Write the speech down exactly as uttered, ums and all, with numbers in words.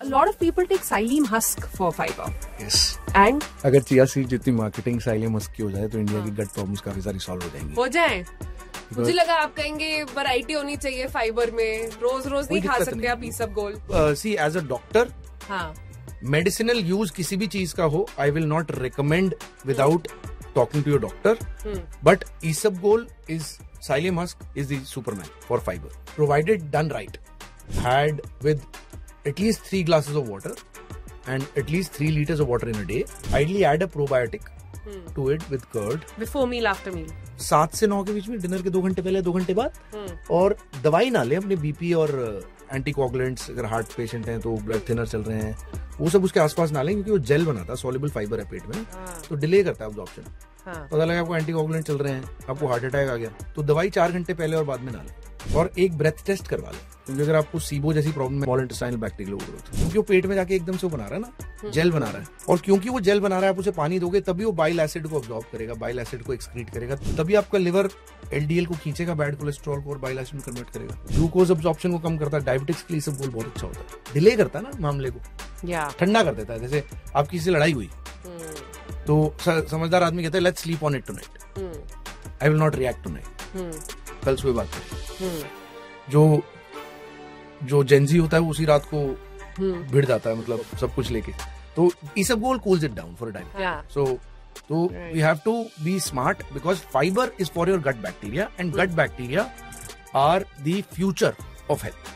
a lot of people take psyllium husk for fiber. Yes. And अगर chia seed जितनी marketing psyllium husk की हो जाए तो इंडिया की गट प्रॉब्लम्स काफी सारी सॉल्व हो जाएंगी. हो जाए. मुझे लगा आप कहेंगे वैरायटी होनी चाहिए फाइबर में, रोज रोज नहीं खा सकते आप ईसबगोल. सी एज अ डॉक्टर, हाँ, मेडिसिनल यूज किसी भी चीज का हो, I will not recommend without talking to your doctor. But isabgol is psyllium husk is the superman for fiber, provided done right. Had with at least three glasses of water and at least three liters of water in a day. Ideally add a probiotic hmm. to it with curd. Before meal, after meal. सात से नौ के बीच में, dinner के दो घंटे पहले, दो घंटे बाद. hmm. और दवाई ना ले, अपने बीपी और एंटीकोगुलेंट्स, अगर हार्ट पेशेंट हैं तो ब्लड थिनर चल रहे हैं, वो सब उसके आसपास ना लें, क्योंकि वो जेल बनाता है, सॉल्युबल फाइबर है पेट में, हाँ. तो डिले करता है अब्जॉर्प्शन. हाँ. पता लगा आपको एंटीकोगुलेंट चल रहे हैं, आपको हार्ट अटैक आ गया, तो दवाई चार घंटे पहले और बाद में ना लें. और एक ब्रेथ टेस्ट करवा लें, क्योंकि अगर आपको सीबो जैसी प्रॉब्लम है, स्मॉल इंटेस्टाइनल बैक्टीरियल ओवरग्रोथ, क्योंकि वो पेट में जाके एकदम से वो बना रहा है ना, जेल बना रहा है. और क्योंकि वो जेल बना रहा है, आप उसे पानी दोगे तभी वो बाइल एसिड को अब्जॉर्ब करेगा, बाइल एसिड को एक्सक्रीट करेगा, तभी आपका लिवर एलडीएल को खींचेगा, बैड कोलेस्ट्रॉल को, और बाइल एसिड में कन्वर्ट करेगा, ग्लूकोज अब्जॉर्प्शन को कम करता है. डायबिटिक्स के लिए सब बहुत अच्छा होता है. डिले करता है ना मामले को, ठंडा कर देता है. जैसे आपकी से लड़ाई हुई तो समझदार आदमी कहता है let's sleep on it tonight, I will not react tonight, कल सुबह बात करें. जो जो जेंजी होता है वो उसी रात को भिड़ जाता है, मतलब सब कुछ लेके. तो isabgol cools it down for a time. सो तो we have to be smart, because fibre is for your gut bacteria, and gut bacteria are the future of health.